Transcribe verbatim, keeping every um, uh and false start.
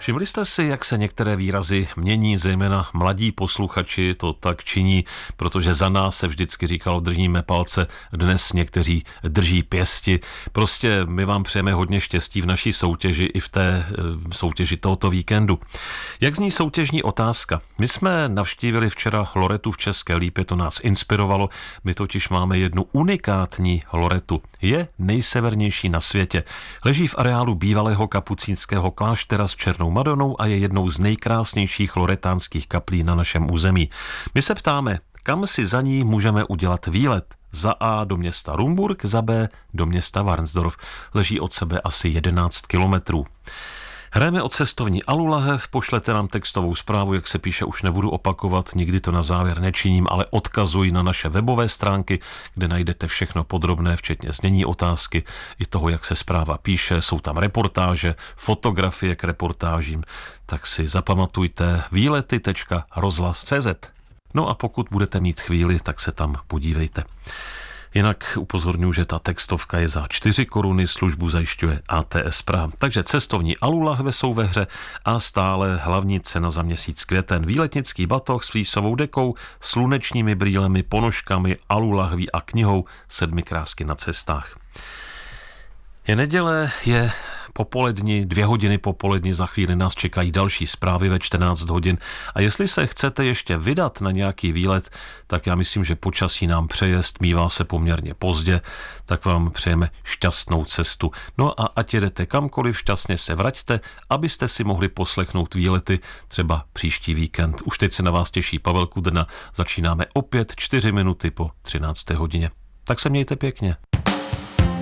Všimli jste si, jak se některé výrazy mění, zejména mladí posluchači to tak činí, protože za nás se vždycky říkalo držíme palce, dnes někteří drží pěsti. Prostě my vám přejeme hodně štěstí v naší soutěži i v té e, soutěži tohoto víkendu. Jak zní soutěžní otázka? My jsme navštívili včera loretu v České Lípě, to nás inspirovalo, my totiž máme jednu unikátní loretu. Je nejsevernější na světě. Leží v areálu bývalého kapucínského kláštera s černou Madonou a je jednou z nejkrásnějších loretánských kaplí na našem území. My se ptáme, kam si za ní můžeme udělat výlet? Za A do města Rumburk, za B do města Varnsdorf. Leží od sebe asi jedenáct kilometrů. Hrajeme o cestovní alulahev, pošlete nám textovou zprávu, jak se píše, už nebudu opakovat, nikdy to na závěr nečiním, ale odkazuji na naše webové stránky, kde najdete všechno podrobné, včetně znění otázky, i toho, jak se zpráva píše, jsou tam reportáže, fotografie k reportážím, tak si zapamatujte výlety tečka rozhlas tečka cé zet. No a pokud budete mít chvíli, tak se tam podívejte. Jinak upozorňuji, že ta textovka je za čtyři koruny, službu zajišťuje á té es Praha. Takže cestovní alulahve jsou ve hře a stále hlavní cena za měsíc květen. Výletnický batoh s flísovou dekou, slunečními brýlemi, ponožkami, alulahví a knihou Sedmi krásky na cestách. Je neděle, je popolední, dvě hodiny popolední, za chvíli nás čekají další zprávy ve čtrnáct hodin. A jestli se chcete ještě vydat na nějaký výlet, tak já myslím, že počasí nám přeje, stmívá se poměrně pozdě, tak vám přejeme šťastnou cestu. No a ať jedete kamkoliv, šťastně se vraťte, abyste si mohli poslechnout výlety třeba příští víkend. Už teď se na vás těší Pavel Kudrna, začínáme opět čtyři minuty po třinácté hodině. Tak se mějte pěkně.